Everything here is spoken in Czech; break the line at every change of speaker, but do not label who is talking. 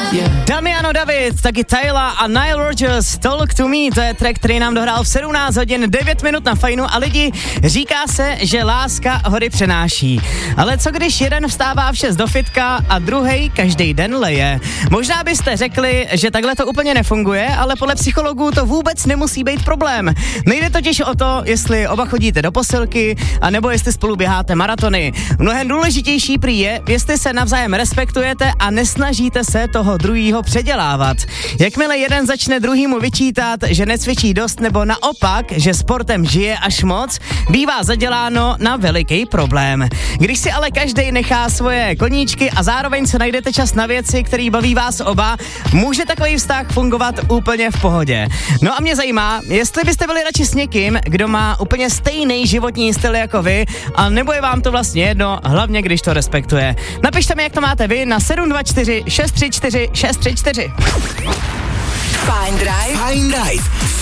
Damiano David, taky Tyler a Nile Rodgers, Talk to Me, to je track, který nám dohrál v 17 hodin 9 minut na Fajnu a lidi, říká se, že láska hory přenáší. Ale co když jeden vstává v 6 do fitka a druhej každý den leje? Možná byste řekli, že takhle to úplně nefunguje, ale podle psychologů to vůbec nemusí být problém. Nejde totiž o to, jestli oba chodíte do posilky, anebo jestli spolu běháte maratony. Mnohem důležitější prý je, jestli se navzájem respektujete a nesnažíte se toho druhýho předělávat. Jakmile jeden začne druhýmu vyčítat, že necvičí dost nebo naopak, že sportem žije až moc, bývá zaděláno na veliký problém. Když si ale každej nechá svoje koníčky a zároveň se najdete čas na věci, které baví vás oba, může takový vztah fungovat úplně v pohodě. No a mě zajímá, jestli byste byli radši s někým, kdo má úplně stejný životní styl jako vy, a nebo je vám to vlastně jedno, hlavně když to respektuje. Napište mi, jak to máte vy na 724 634 634.
Fajn Drive.